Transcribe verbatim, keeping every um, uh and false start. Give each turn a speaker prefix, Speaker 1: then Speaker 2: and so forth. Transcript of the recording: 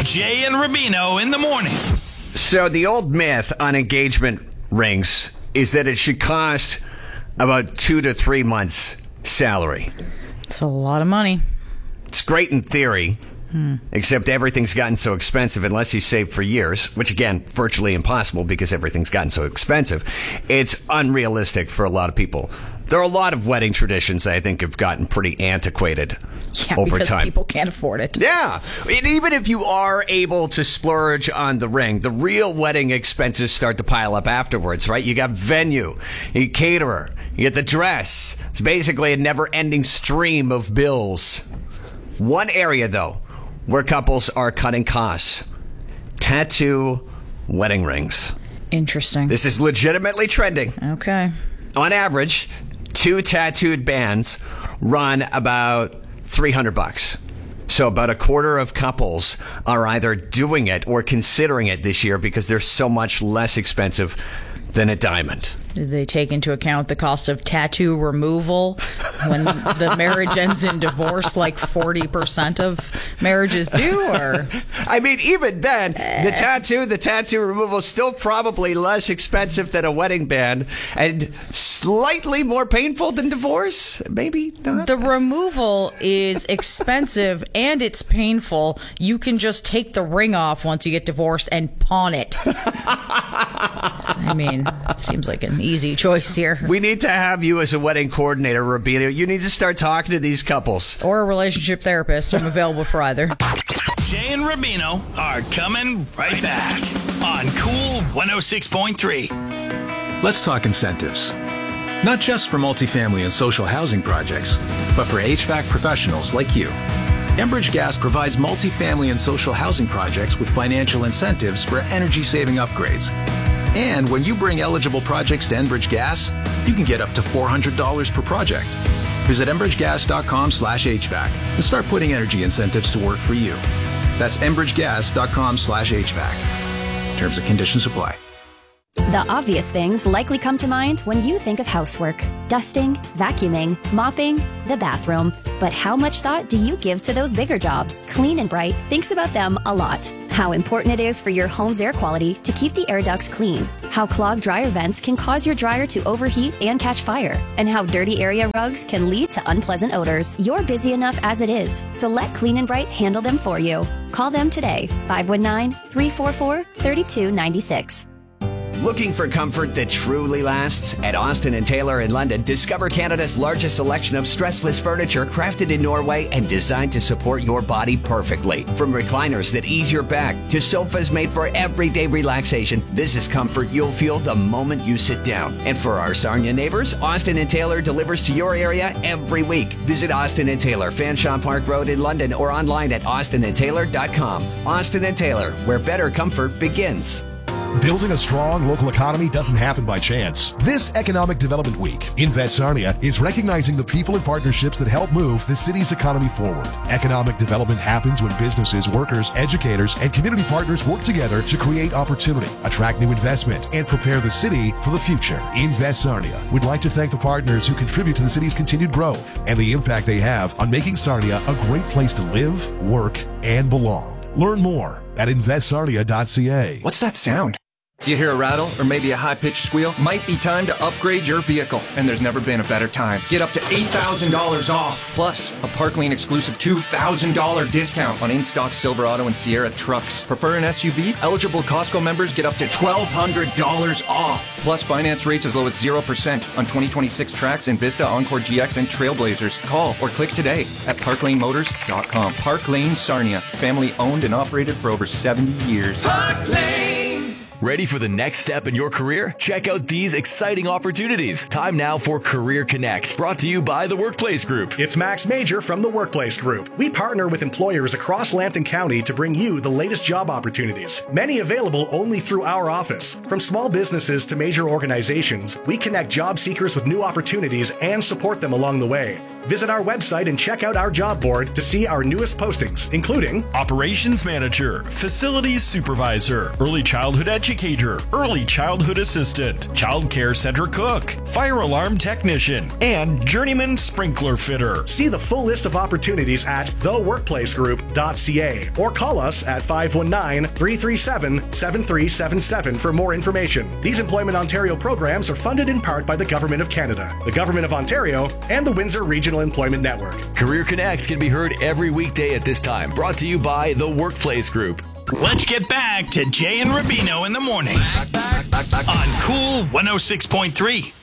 Speaker 1: Jay and Rubino in the morning.
Speaker 2: So the old myth on engagement rings is that it should cost about two to three months' salary.
Speaker 3: It's a lot of money.
Speaker 2: It's great in theory, hmm. except everything's gotten so expensive unless you save for years, which again, virtually impossible because everything's gotten so expensive. It's unrealistic for a lot of people. There are a lot of wedding traditions that I think have gotten pretty antiquated
Speaker 3: yeah,
Speaker 2: over
Speaker 3: because
Speaker 2: time.
Speaker 3: People can't afford it.
Speaker 2: Yeah. And even if you are able to splurge on the ring, the real wedding expenses start to pile up afterwards, right? You got venue, you got caterer, you get the dress. It's basically a never-ending stream of bills. One area, though, where couples are cutting costs: tattoo wedding rings.
Speaker 3: Interesting.
Speaker 2: This is legitimately trending.
Speaker 3: Okay.
Speaker 2: On average, two tattooed bands run about three hundred bucks. So about a quarter of couples are either doing it or considering it this year because they're so much less expensive than a diamond.
Speaker 3: Did they take into account the cost of tattoo removal when the marriage ends in divorce, like forty percent of marriages do? Or
Speaker 2: I mean, even then, the tattoo, the tattoo removal is still probably less expensive than a wedding band and slightly more painful than divorce. Maybe not.
Speaker 3: The removal is expensive and it's painful. You can just take the ring off once you get divorced and pawn it. I mean, it seems like an easy choice here.
Speaker 2: We need to have you as a wedding coordinator, Rubino. You need to start talking to these couples.
Speaker 3: Or a relationship therapist. I'm available for either.
Speaker 1: Jay and Rubino are coming right back on Cool one oh six point three.
Speaker 4: Let's talk incentives. Not just for multifamily and social housing projects, but for H V A C professionals like you. Enbridge Gas provides multifamily and social housing projects with financial incentives for energy-saving upgrades. And when you bring eligible projects to Enbridge Gas, you can get up to four hundred dollars per project. Visit enbridgegas.com slash HVAC and start putting energy incentives to work for you. That's enbridgegas.com slash HVAC. Terms and conditions apply.
Speaker 5: The obvious things likely come to mind when you think of housework: dusting, vacuuming, mopping, the bathroom. But how much thought do you give to those bigger jobs? Clean and Bright thinks about them a lot. How important it is for your home's air quality to keep the air ducts clean. How clogged dryer vents can cause your dryer to overheat and catch fire. And how dirty area rugs can lead to unpleasant odors. You're busy enough as it is, so let Clean and Bright handle them for you. Call them today, five one nine, three four four, three two nine six.
Speaker 2: Looking for comfort that truly lasts? At Austin and Taylor in London, discover Canada's largest selection of stressless furniture crafted in Norway and designed to support your body perfectly. From recliners that ease your back to sofas made for everyday relaxation, this is comfort you'll feel the moment you sit down. And for our Sarnia neighbors, Austin and Taylor delivers to your area every week. Visit Austin and Taylor, Fanshawe Park Road in London, or online at austin and taylor dot com. Austin and Taylor, where better comfort begins.
Speaker 6: Building a strong local economy doesn't happen by chance. This Economic Development Week, Invest Sarnia is recognizing the people and partnerships that help move the city's economy forward. Economic development happens when businesses, workers, educators, and community partners work together to create opportunity, attract new investment, and prepare the city for the future. Invest Sarnia would like to thank the partners who contribute to the city's continued growth and the impact they have on making Sarnia a great place to live, work, and belong. Learn more at invest sarnia dot c a.
Speaker 7: What's that sound? Do you hear a rattle or maybe a high-pitched squeal? Might be time to upgrade your vehicle, and there's never been a better time. Get up to eight thousand dollars off, plus a Parklane exclusive two thousand dollars discount on in-stock Silverado and Sierra trucks. Prefer an S U V? Eligible Costco members get up to twelve hundred dollars off, plus finance rates as low as zero percent on twenty twenty-six Trax and Vista, Encore G X, and Trailblazers. Call or click today at parklane motors dot com. Parklane Sarnia, family owned and operated for over seventy years.
Speaker 8: Parklane! Ready for the next step in your career? Check out these exciting opportunities. Time now for Career Connect, brought to you by the Workplace Group.
Speaker 9: It's Max Major from the Workplace Group. We partner with employers across Lambton County to bring you the latest job opportunities, many available only through our office. From small businesses to major organizations, we connect job seekers with new opportunities and support them along the way. Visit our website and check out our job board to see our newest postings, including
Speaker 10: Operations Manager, Facilities Supervisor, Early Childhood Education, educator, early childhood assistant, child care center cook, fire alarm technician, and journeyman sprinkler fitter.
Speaker 9: See the full list of opportunities at the workplace group dot c a or call us at five one nine, three three seven, seven three seven seven for more information. These Employment Ontario programs are funded in part by the Government of Canada, the Government of Ontario, and the Windsor Regional Employment Network.
Speaker 8: Career Connect can be heard every weekday at this time. Brought to you by The Workplace Group.
Speaker 1: Let's get back to Jay and Rubino in the morning on Cool one oh six point three.